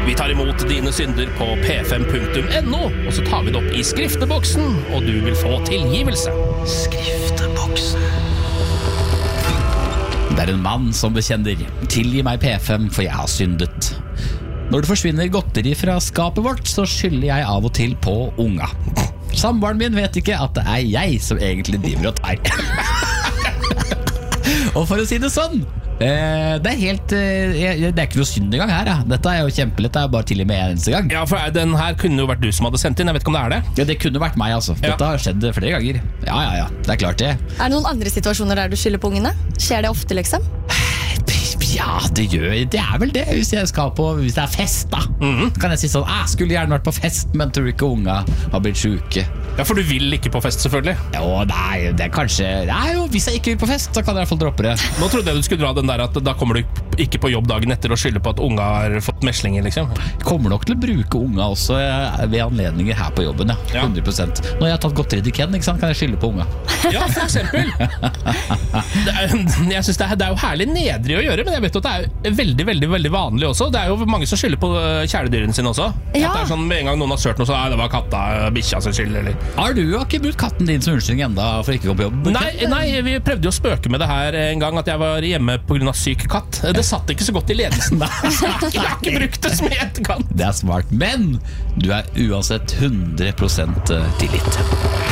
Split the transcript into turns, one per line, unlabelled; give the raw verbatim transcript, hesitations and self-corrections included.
Vi tar imot dine synder på p fem punktum n o, og så tar vi det opp i skrifteboksen, og du vil få tilgivelse.
Skrifteboksen. Det er en mann som bekjenner: tilgi meg P fem, for jeg har syndet. Når det forsvinner godteri fra skapet vårt, så skylder jeg av og til på unga. Samboeren min vet ikke at det er jeg som egentlig driver og tar. Og for å si det sånn, Eh, det er helt eh, Det er ikke noe synd engang her, ja. Dette er jo kjempelett, det er bare til og med en eneste gang.
Ja, for den her kunne jo vært du som hadde sendt inn. Jeg vet ikke om det er det.
Ja, det kunne vært meg, altså. Dette
ja.
har skjedd flere ganger. Ja, ja, ja, det er klart det.
Er det noen andre situasjoner der du skylder på ungene? Skjer det ofte, liksom?
Ja, det gjør Det er vel det. Hvis jeg skal på Hvis det er fest, da mm-hmm. kan jeg si sånn: jeg skulle gjerne vært på fest, men tror ikke unga har blitt syke.
Ja, for du vil ikke på fest, selvfølgelig.
Jo, nei, det er kanskje Nei, jo, hvis jeg ikke vil på fest, så kan jeg i hvert fall droppe det.
Nå trodde jeg du skulle dra den der at da kommer du ikke på jobb dagen etter og skylder på at unga har fått meslinger, liksom.
Kommer nok til å bruke unga også ved anledninger her på jobben, ja, hundre prosent. Når jeg har tatt godteri til Ken, ikke sant, kan jeg skylde på unga.
Ja, for eksempel. det er, Jeg synes det er, det er jo herlig nedrig å gjøre, men jeg vet at det er veldig, veldig, veldig vanlig også. Det er jo mange som skylder på kjæledyrene sine også. Ja. At det er sånn, med en gang noen har sørt noe, så det var katta, bikkja sin skyld, eller...
Har du ikke brukt katten din som unnskyldning enda for ikke å gå på jobb?
Nei, nei, vi prøvde jo å spøke med det her en gang, at jeg var hjemme på grunn av syk katt. Det satt ikke så godt i ledelsen da. Jeg har ikke brukt det som i etterkant.
Det er smart, men du er uansett hundre prosent tilgitt.